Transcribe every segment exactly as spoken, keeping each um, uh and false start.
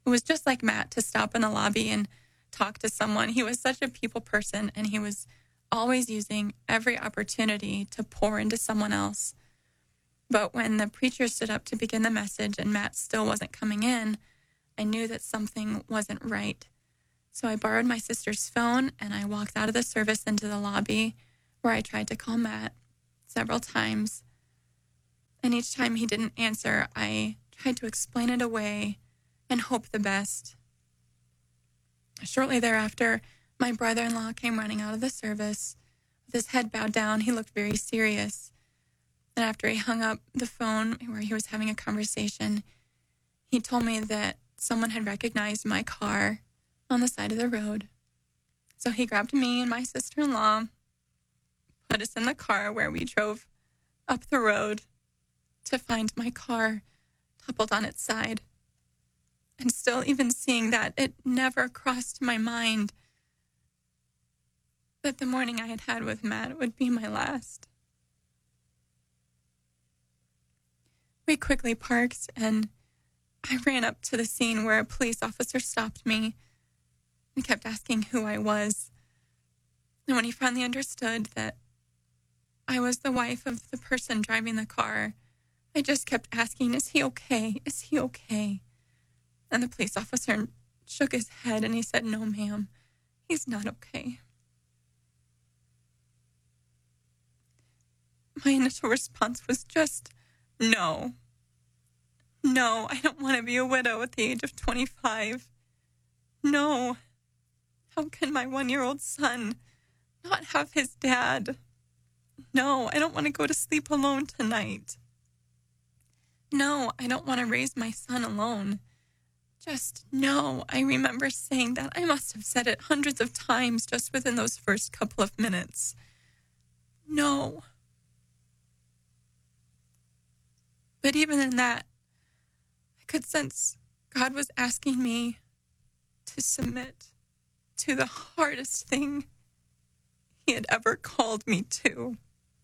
It was just like Matt to stop in the lobby and talk to someone. He was such a people person, and he was always using every opportunity to pour into someone else. But when the preacher stood up to begin the message and Matt still wasn't coming in, I knew that something wasn't right. So I borrowed my sister's phone and I walked out of the service into the lobby where I tried to call Matt several times. And each time he didn't answer, I tried to explain it away and hope the best. Shortly thereafter, my brother-in-law came running out of the service. With his head bowed down, he looked very serious. And after he hung up the phone where he was having a conversation, he told me that someone had recognized my car on the side of the road. So he grabbed me and my sister-in-law, put us in the car where we drove up the road to find my car toppled on its side. And still, even seeing that, it never crossed my mind that the morning I had had with Matt would be my last. We quickly parked, and I ran up to the scene where a police officer stopped me and kept asking who I was. And when he finally understood that I was the wife of the person driving the car, I just kept asking, is he okay? Is he okay? And the police officer shook his head and he said, no, ma'am, he's not okay. My initial response was just, no. No, I don't want to be a widow at the age of twenty-five. No. How can my one-year-old son not have his dad? No, I don't want to go to sleep alone tonight. No, I don't want to raise my son alone. Just no. I remember saying that. I must have said it hundreds of times just within those first couple of minutes. No. But even in that, I could sense God was asking me to submit to the hardest thing he had ever called me to.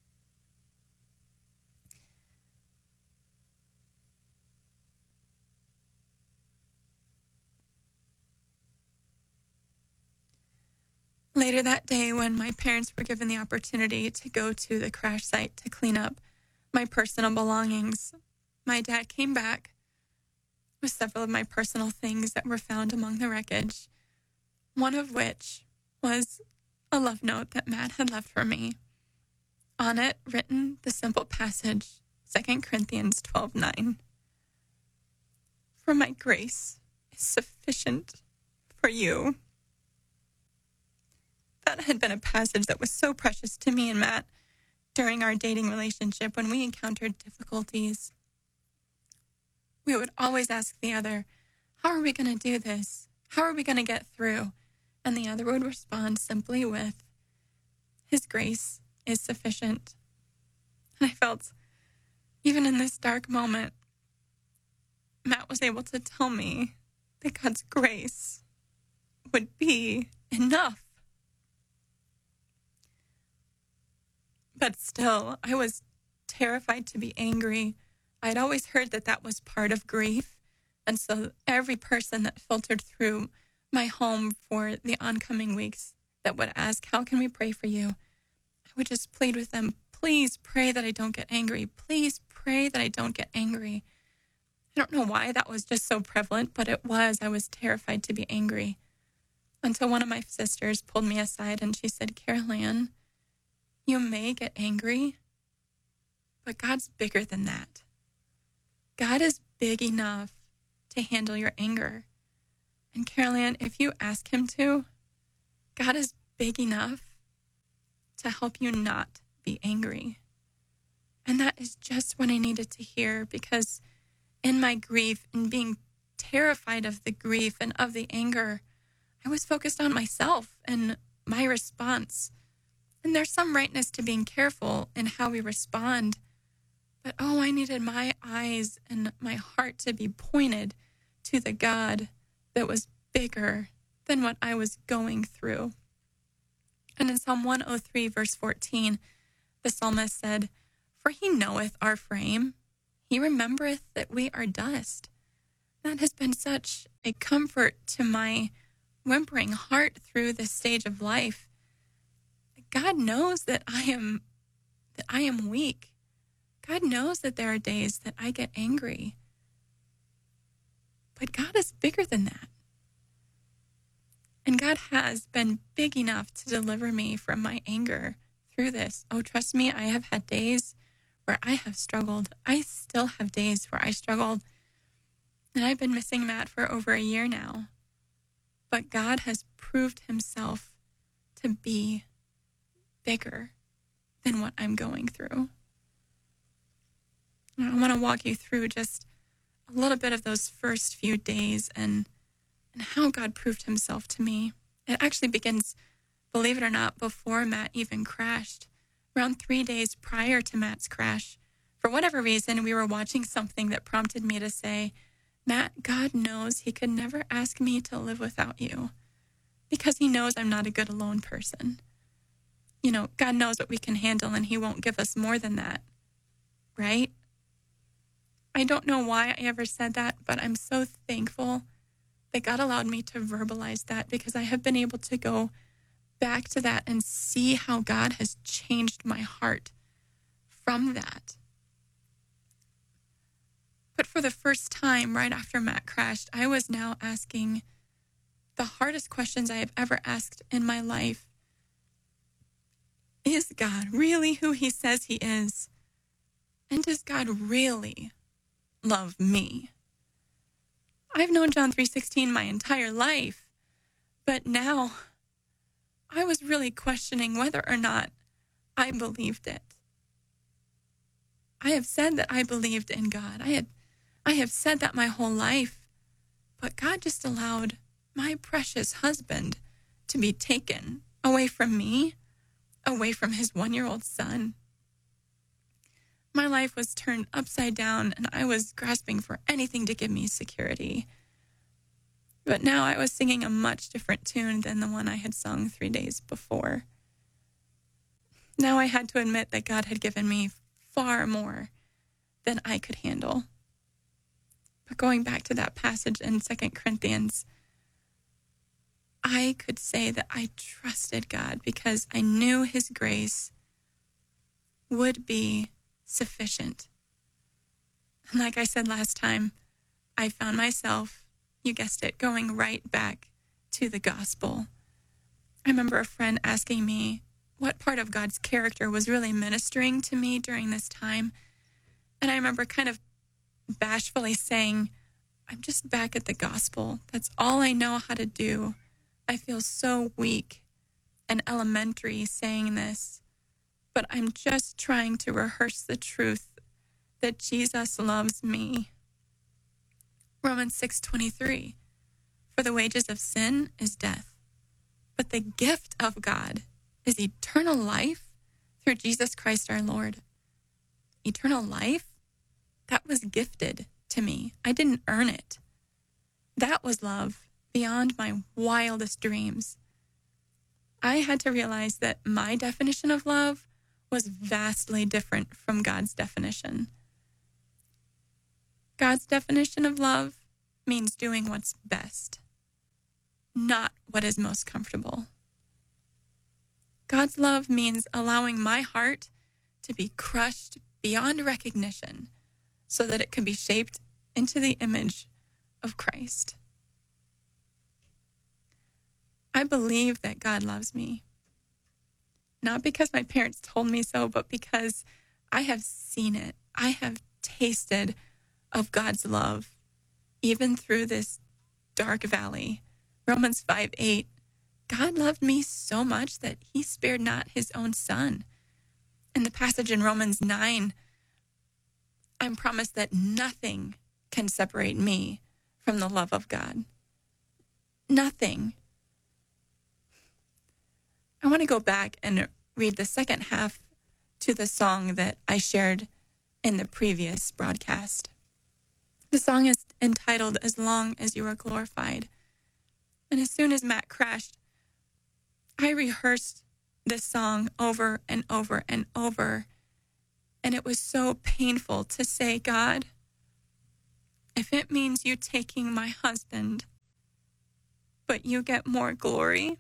Later that day, when my parents were given the opportunity to go to the crash site to clean up my personal belongings, my dad came back with several of my personal things that were found among the wreckage, one of which was a love note that Matt had left for me. On it, written the simple passage, Second Corinthians twelve nine. For my grace is sufficient for you. That had been a passage that was so precious to me and Matt during our dating relationship when we encountered difficulties. We would always ask the other, how are we going to do this? How are we going to get through? And the other would respond simply with, His grace is sufficient. And I felt, even in this dark moment, Matt was able to tell me that God's grace would be enough. But still, I was terrified to be angry. I'd always heard that that was part of grief. And so every person that filtered through my home for the oncoming weeks that would ask, how can we pray for you? I would just plead with them, please pray that I don't get angry. Please pray that I don't get angry. I don't know why that was just so prevalent, but it was. I was terrified to be angry. Until one of my sisters pulled me aside and she said, Carol Ann, you may get angry, but God's bigger than that. God is big enough to handle your anger. And Carol Ann, if you ask him to, God is big enough to help you not be angry. And that is just what I needed to hear, because in my grief and being terrified of the grief and of the anger, I was focused on myself and my response. And there's some rightness to being careful in how we respond. But, oh, I needed my eyes and my heart to be pointed to the God that was bigger than what I was going through. And in Psalm one oh three, verse fourteen, the psalmist said, For he knoweth our frame, he remembereth that we are dust. that has been such a comfort to my whimpering heart through this stage of life. God knows that I am that I am weak. God knows that there are days that I get angry. But God is bigger than that. And God has been big enough to deliver me from my anger through this. Oh, trust me, I have had days where I have struggled. I still have days where I struggled. And I've been missing Matt for over a year now. But God has proved himself to be bigger than what I'm going through. And I want to walk you through just a little bit of those first few days and and how God proved himself to me. It actually begins, believe it or not, before Matt even crashed. Around three days prior to Matt's crash, for whatever reason, we were watching something that prompted me to say, Matt, God knows he could never ask me to live without you because he knows I'm not a good alone person. You know, God knows what we can handle and he won't give us more than that, right? I don't know why I ever said that, but I'm so thankful that God allowed me to verbalize that because I have been able to go back to that and see how God has changed my heart from that. But for the first time, right after Matt crashed, I was now asking the hardest questions I have ever asked in my life. Is God really who he says he is? And does God really love me? I've known John three sixteen my entire life, but now I was really questioning whether or not I believed it. I have said that I believed in God. I had, I have said that my whole life, but God just allowed my precious husband to be taken away from me, away from his one-year-old son. My life was turned upside down and I was grasping for anything to give me security. But now I was singing a much different tune than the one I had sung three days before. Now I had to admit that God had given me far more than I could handle. But going back to that passage in Second Corinthians, I could say that I trusted God because I knew his grace would be sufficient. And like I said last time, I found myself, you guessed it, going right back to the gospel. I remember a friend asking me what part of God's character was really ministering to me during this time. And I remember kind of bashfully saying, I'm just back at the gospel. That's all I know how to do. I feel so weak and elementary saying this, but I'm just trying to rehearse the truth that Jesus loves me. Romans six twenty-three, for the wages of sin is death, but the gift of God is eternal life through Jesus Christ our Lord. Eternal life? That was gifted to me. I didn't earn it. That was love beyond my wildest dreams. I had to realize that my definition of love was vastly different from God's definition. God's definition of love means doing what's best, not what is most comfortable. God's love means allowing my heart to be crushed beyond recognition so that it can be shaped into the image of Christ. I believe that God loves me, not because my parents told me so, but because I have seen it. I have tasted of God's love, even through this dark valley. Romans five eight, God loved me so much that he spared not his own son. In the passage in Romans nine, I'm promised that nothing can separate me from the love of God. Nothing. I want to go back and read the second half to the song that I shared in the previous broadcast. The song is entitled, As Long as You Are Glorified. And as soon as Matt crashed, I rehearsed this song over and over and over. And it was so painful to say, God, If it means you taking my husband, but you get more glory,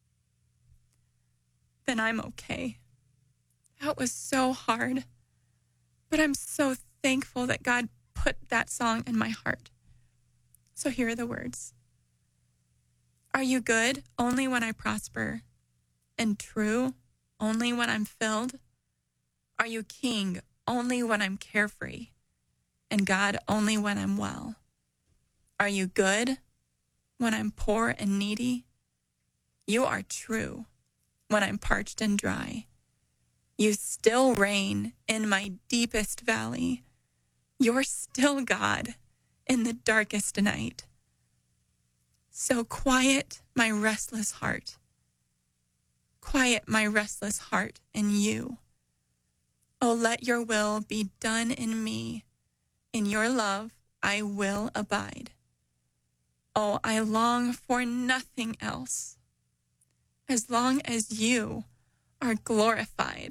then I'm okay. That was so hard, but I'm so thankful that God put that song in my heart. So here are the words. Are you good only when I prosper, and true only when I'm filled? Are you king only when I'm carefree, and God only when I'm well? Are you good when I'm poor and needy? You are true when I'm parched and dry. You still reign in my deepest valley. You're still God in the darkest night. So quiet my restless heart. Quiet my restless heart in you. Oh, let your will be done in me. In your love I will abide. Oh, I long for nothing else, as long as you are glorified.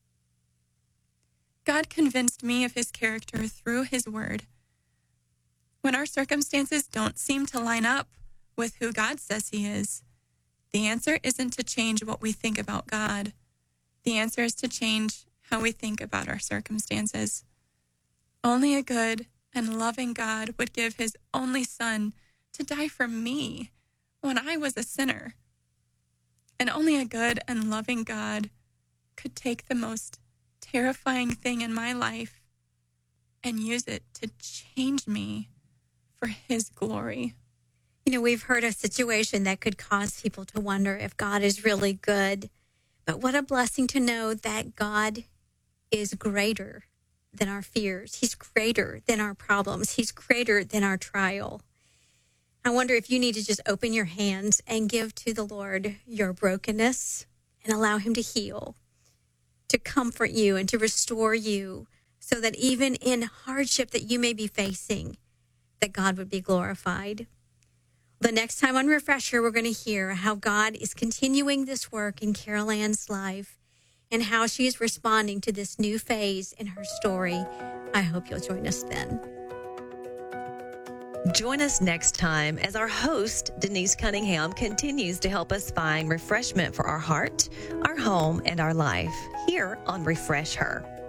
God convinced me of his character through his word. When our circumstances don't seem to line up with who God says he is, the answer isn't to change what we think about God. The answer is to change how we think about our circumstances. Only a good and loving God would give his only son to die for me when I was a sinner. And only a good and loving God could take the most terrifying thing in my life and use it to change me for his glory. You know, we've heard a situation that could cause people to wonder if God is really good. But what a blessing to know that God is greater than our fears. He's greater than our problems. He's greater than our trial. I wonder if you need to just open your hands and give to the Lord your brokenness and allow him to heal, to comfort you and to restore you so that even in hardship that you may be facing, that God would be glorified. The next time on Refresher, we're going to hear how God is continuing this work in Carol Ann's life and how she is responding to this new phase in her story. I hope you'll join us then. Join us next time as our host, Denise Cunningham, continues to help us find refreshment for our heart, our home, and our life here on Refresh Her.